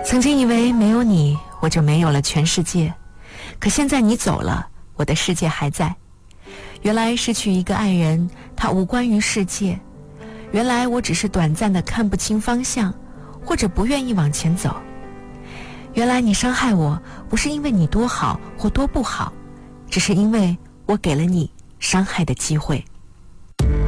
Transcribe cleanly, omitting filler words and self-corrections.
曾经以为没有你，我就没有了全世界，可现在你走了，我的世界还在。原来失去一个爱人，它无关于世界。原来我只是短暂的看不清方向，或者不愿意往前走。原来你伤害我，不是因为你多好或多不好，只是因为我给了你伤害的机会。